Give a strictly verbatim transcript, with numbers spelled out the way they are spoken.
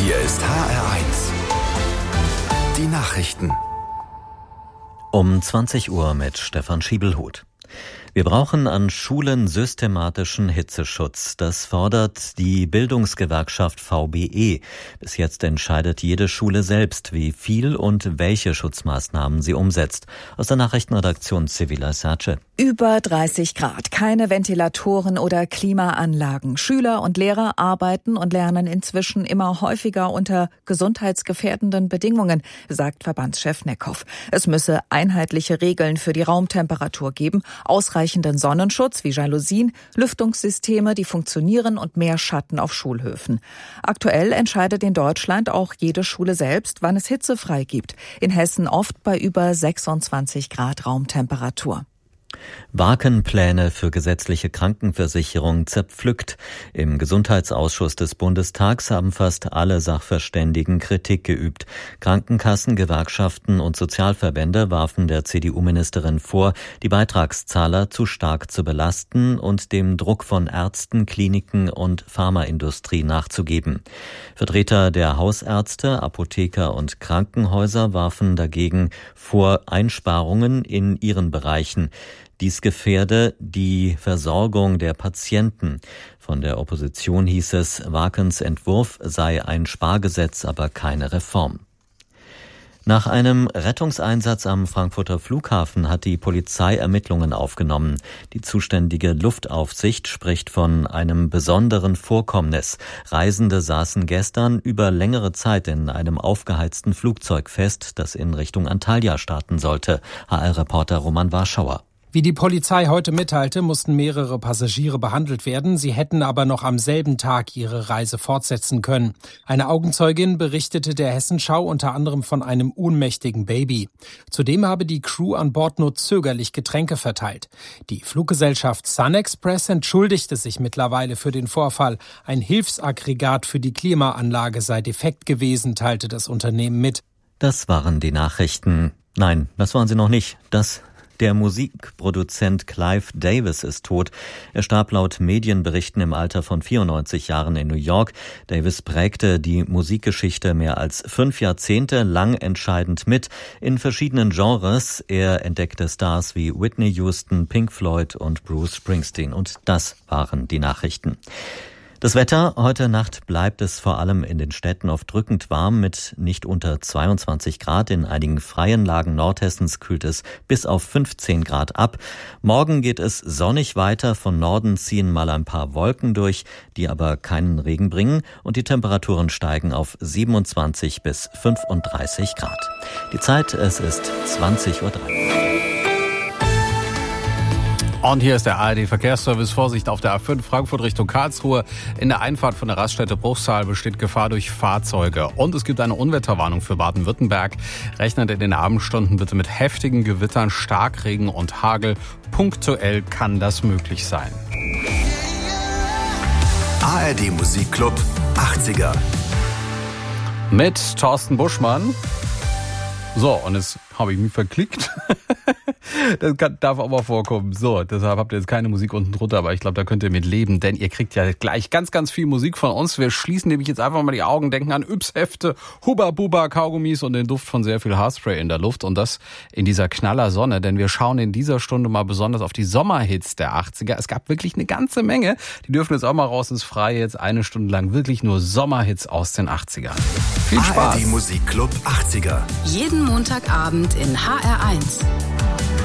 Hier ist H R eins. Die Nachrichten. Um zwanzig Uhr mit Stefan Schiebelhuth. Wir brauchen an Schulen systematischen Hitzeschutz. Das fordert die Bildungsgewerkschaft V B E. Bis jetzt entscheidet jede Schule selbst, wie viel und welche Schutzmaßnahmen sie umsetzt. Aus der Nachrichtenredaktion Sevilla Sace. Über dreißig Grad, keine Ventilatoren oder Klimaanlagen. Schüler und Lehrer arbeiten und lernen inzwischen immer häufiger unter gesundheitsgefährdenden Bedingungen, sagt Verbandschef Neckhoff. Es müsse einheitliche Regeln für die Raumtemperatur geben, ausreichenden Sonnenschutz wie Jalousien, Lüftungssysteme, die funktionieren und mehr Schatten auf Schulhöfen. Aktuell entscheidet in Deutschland auch jede Schule selbst, wann es hitzefrei gibt. In Hessen oft bei über sechsundzwanzig Grad Raumtemperatur. Wagenpläne für gesetzliche Krankenversicherung zerpflückt. Im Gesundheitsausschuss des Bundestags haben fast alle Sachverständigen Kritik geübt. Krankenkassen, Gewerkschaften und Sozialverbände warfen der C D U-Ministerin vor, die Beitragszahler zu stark zu belasten und dem Druck von Ärzten, Kliniken und Pharmaindustrie nachzugeben. Vertreter der Hausärzte, Apotheker und Krankenhäuser warfen dagegen vor Einsparungen in ihren Bereichen. Dies gefährde die Versorgung der Patienten. Von der Opposition hieß es, Wakens Entwurf sei ein Spargesetz, aber keine Reform. Nach einem Rettungseinsatz am Frankfurter Flughafen hat die Polizei Ermittlungen aufgenommen. Die zuständige Luftaufsicht spricht von einem besonderen Vorkommnis. Reisende saßen gestern über längere Zeit in einem aufgeheizten Flugzeug fest, das in Richtung Antalya starten sollte. H R-Reporter Roman Warschauer. Wie die Polizei heute mitteilte, mussten mehrere Passagiere behandelt werden. Sie hätten aber noch am selben Tag ihre Reise fortsetzen können. Eine Augenzeugin berichtete der Hessenschau unter anderem von einem ohnmächtigen Baby. Zudem habe die Crew an Bord nur zögerlich Getränke verteilt. Die Fluggesellschaft Sun Express entschuldigte sich mittlerweile für den Vorfall. Ein Hilfsaggregat für die Klimaanlage sei defekt gewesen, teilte das Unternehmen mit. Das waren die Nachrichten. Nein, das waren sie noch nicht. Das Der Musikproduzent Clive Davis ist tot. Er starb laut Medienberichten im Alter von vierundneunzig Jahren in New York. Davis prägte die Musikgeschichte mehr als fünf Jahrzehnte lang entscheidend mit in verschiedenen Genres. Er entdeckte Stars wie Whitney Houston, Pink Floyd und Bruce Springsteen. Und das waren die Nachrichten. Das Wetter, heute Nacht bleibt es vor allem in den Städten oft drückend warm mit nicht unter zweiundzwanzig Grad. In einigen freien Lagen Nordhessens kühlt es bis auf fünfzehn Grad ab. Morgen geht es sonnig weiter. Von Norden ziehen mal ein paar Wolken durch, die aber keinen Regen bringen. Und die Temperaturen steigen auf siebenundzwanzig bis fünfunddreißig Grad. Die Zeit, es ist zwanzig Uhr drei. Und hier ist der A R D-Verkehrsservice. Vorsicht auf der A fünf Frankfurt Richtung Karlsruhe. In der Einfahrt von der Raststätte Bruchsal besteht Gefahr durch Fahrzeuge. Und es gibt eine Unwetterwarnung für Baden-Württemberg. Rechnet in den Abendstunden bitte mit heftigen Gewittern, Starkregen und Hagel. Punktuell kann das möglich sein. A R D Musikclub achtziger. Mit Thorsten Buschmann. So, und jetzt habe ich mich verklickt. Das kann, darf auch mal vorkommen. So, deshalb habt ihr jetzt keine Musik unten drunter, aber ich glaube, da könnt ihr mit leben, denn ihr kriegt ja gleich ganz, ganz viel Musik von uns. Wir schließen nämlich jetzt einfach mal die Augen, denken an Yps-Hefte, Hubba-Bubba-Kaugummis und den Duft von sehr viel Haarspray in der Luft und das in dieser knaller Sonne, denn wir schauen in dieser Stunde mal besonders auf die Sommerhits der achtziger. Es gab wirklich eine ganze Menge. Die dürfen jetzt auch mal raus ins Freie, jetzt eine Stunde lang wirklich nur Sommerhits aus den achtzigern. Viel Spaß. A R D Musikclub achtziger. Jeden Montagabend in H R eins.